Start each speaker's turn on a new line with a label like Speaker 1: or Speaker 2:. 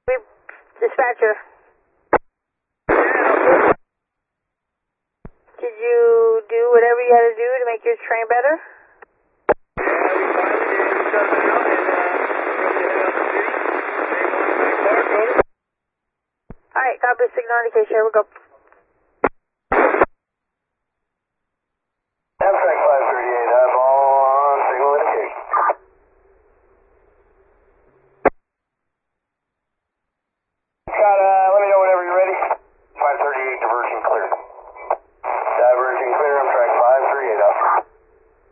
Speaker 1: Dispatcher. Did you do whatever you had to do to make your train better? Alright, copy, signal indication, here we go.